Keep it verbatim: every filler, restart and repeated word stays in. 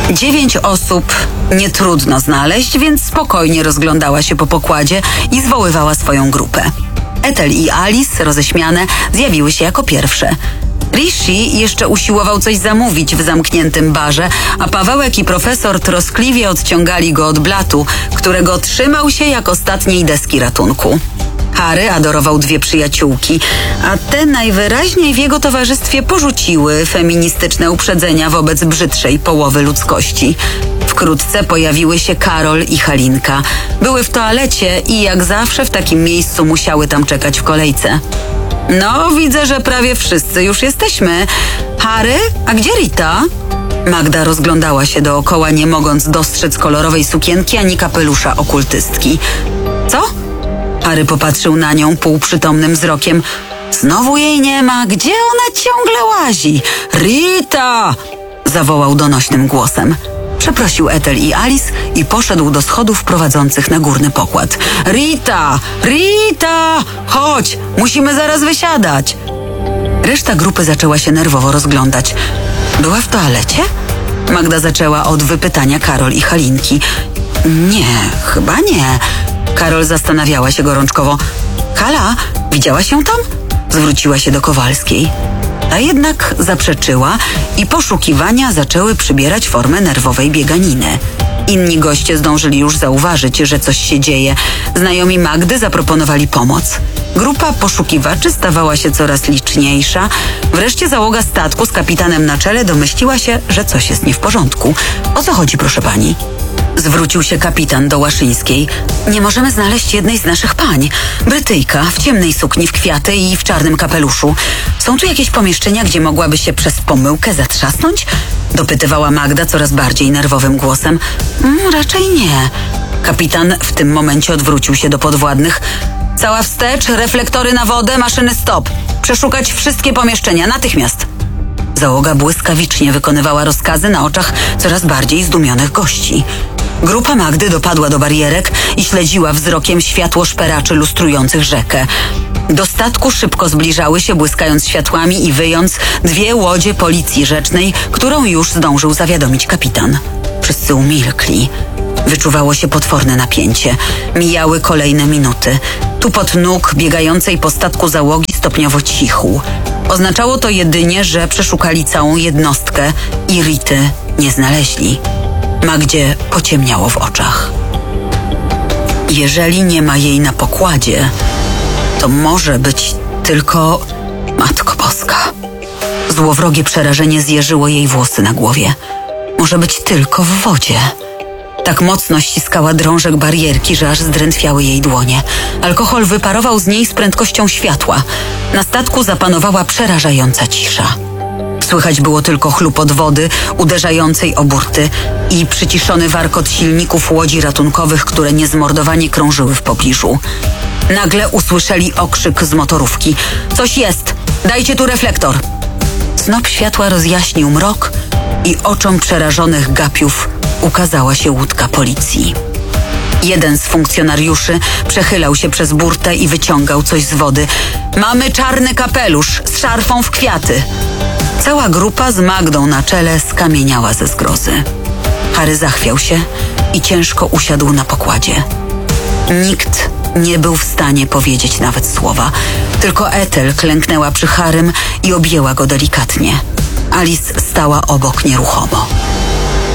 Dziewięć osób nie trudno znaleźć, więc spokojnie rozglądała się po pokładzie i zwoływała swoją grupę. Ethel i Alice, roześmiane, zjawiły się jako pierwsze. Rishi jeszcze usiłował coś zamówić w zamkniętym barze, a Pawełek i profesor troskliwie odciągali go od blatu, którego trzymał się jak ostatniej deski ratunku. Harry adorował dwie przyjaciółki, a te najwyraźniej w jego towarzystwie porzuciły feministyczne uprzedzenia wobec brzydszej połowy ludzkości. Wkrótce pojawiły się Karol i Halinka. Były w toalecie i jak zawsze w takim miejscu musiały tam czekać w kolejce. No, widzę, że prawie wszyscy już jesteśmy. Harry, a gdzie Rita? Magda rozglądała się dookoła, nie mogąc dostrzec kolorowej sukienki ani kapelusza okultystki. Co? Harry popatrzył na nią półprzytomnym wzrokiem. Znowu jej nie ma. Gdzie ona ciągle łazi? Rita! Zawołał donośnym głosem. Przeprosił Ethel i Alice i poszedł do schodów prowadzących na górny pokład. Rita! Rita! Chodź! Musimy zaraz wysiadać! Reszta grupy zaczęła się nerwowo rozglądać. Była w toalecie? Magda zaczęła od wypytania Karol i Halinki. Nie, chyba nie. Karol zastanawiała się gorączkowo. Hala, widziałaś ją tam? Zwróciła się do Kowalskiej. Ta jednak zaprzeczyła i poszukiwania zaczęły przybierać formę nerwowej bieganiny. Inni goście zdążyli już zauważyć, że coś się dzieje. Znajomi Magdy zaproponowali pomoc. Grupa poszukiwaczy stawała się coraz liczniejsza. Wreszcie załoga statku z kapitanem na czele domyśliła się, że coś jest nie w porządku. O co chodzi, proszę pani? Zwrócił się kapitan do Łaszyńskiej. Nie możemy znaleźć jednej z naszych pań. Brytyjka w ciemnej sukni w kwiaty i w czarnym kapeluszu. Są tu jakieś pomieszczenia, gdzie mogłaby się przez pomyłkę zatrzasnąć? Dopytywała Magda coraz bardziej nerwowym głosem. Mm, raczej nie. Kapitan w tym momencie odwrócił się do podwładnych. Cała wstecz, reflektory na wodę, maszyny stop. Przeszukać wszystkie pomieszczenia natychmiast. Załoga błyskawicznie wykonywała rozkazy na oczach coraz bardziej zdumionych gości. Grupa Magdy dopadła do barierek i śledziła wzrokiem światło szperaczy lustrujących rzekę. Do statku szybko zbliżały się, błyskając światłami i wyjąc, dwie łodzie policji rzecznej, którą już zdążył zawiadomić kapitan. Wszyscy umilkli. Wyczuwało się potworne napięcie. Mijały kolejne minuty. Tupot nóg biegającej po statku załogi stopniowo cichł. Oznaczało to jedynie, że przeszukali całą jednostkę i Rity nie znaleźli. Magdzie pociemniało w oczach. Jeżeli nie ma jej na pokładzie, to może być tylko Matko Boska. Złowrogie przerażenie zjeżyło jej włosy na głowie. Może być tylko w wodzie. Tak mocno ściskała drążek barierki, że aż zdrętwiały jej dłonie. Alkohol wyparował z niej z prędkością światła. Na statku zapanowała przerażająca cisza. Słychać było tylko chlupot wody uderzającej o burty i przyciszony warkot silników łodzi ratunkowych, które niezmordowanie krążyły w pobliżu. Nagle usłyszeli okrzyk z motorówki. Coś jest! Dajcie tu reflektor! Snop światła rozjaśnił mrok i oczom przerażonych gapiów ukazała się łódka policji. Jeden z funkcjonariuszy przechylał się przez burtę i wyciągał coś z wody. Mamy czarny kapelusz z szarfą w kwiaty. Cała grupa z Magdą na czele skamieniała ze zgrozy. Harry zachwiał się i ciężko usiadł na pokładzie. Nikt nie był w stanie powiedzieć nawet słowa. Tylko Ethel klęknęła przy Harrym i objęła go delikatnie. Alice stała obok nieruchomo.